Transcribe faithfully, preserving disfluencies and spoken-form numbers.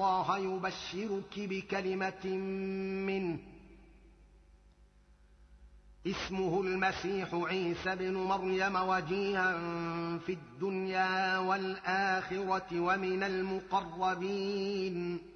الله يبشرك بكلمة منه اسمه المسيح عيسى بن مريم وجيها في الدنيا والآخرة ومن المقربين